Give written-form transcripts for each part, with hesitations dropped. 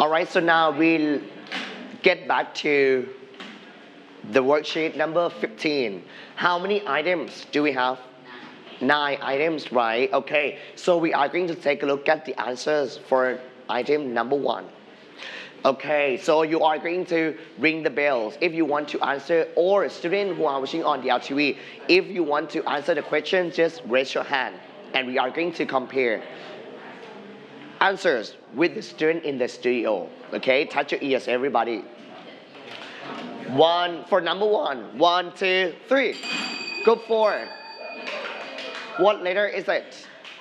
Alright, so now we'll get back to the worksheet number 15. How many items do we have? 9 items, right? Okay, so we are going to take a look at the answers for item number 1. Okay, so you are going to ring the bells if you want to answer, or students who are watching on the LTV, if you want to answer the question, just raise your hand and we are going to compare answers with the student in the studio. Okay, touch your ears, everybody. For number 1, 1, 2, 3. Group 4. What letter is it?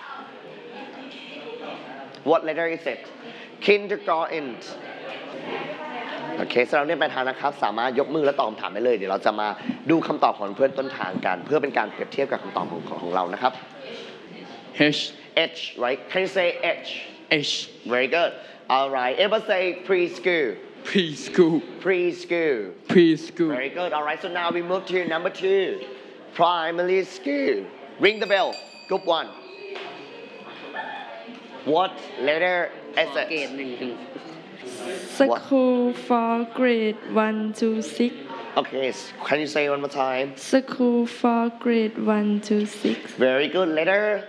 What letter is it? Kindergarten. โอเคสำหรับเนี่ยปลายทางนะครับสามารถยกมือและตอบคำถามได้เลยเดี๋ยวเราจะมาดูคำตอบของเพื่อนต้นทางกันเพื่อเป็นการเปรียบเทียบกับคำตอบของเรานะครับ H H right can you say H H very good alright everybody say preschool preschool preschool preschool very good alright so now we move to number 2 primary school ring the bell group 1 what letter is it School for grade 1 to 6. Okay, can you say one more time? School for grade 1 to 6. Very good. Letter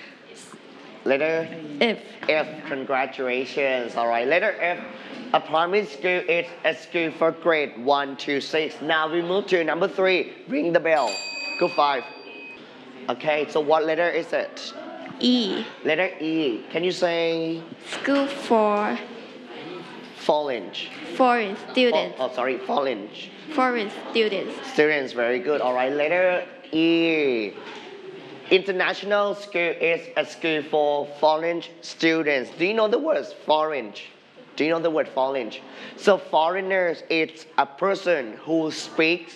F. F. Congratulations. All right. Letter F. A primary school is a school for grade 1 to 6. Now we move to number 3. Ring the bell. Go 5. Okay. So what letter is it? E. Letter E. Can you say? School for foreign students. Sorry. Foreign students. Students. Very good. All right. Letter E. International school is a school for foreign students. Do you know the word foreign? Do you know the word foreign? So foreigners is a person who speaks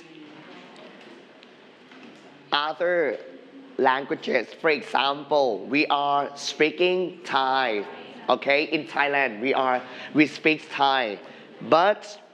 other languages. For example, we are speaking Thai. Okay, in Thailand we speak Thai, but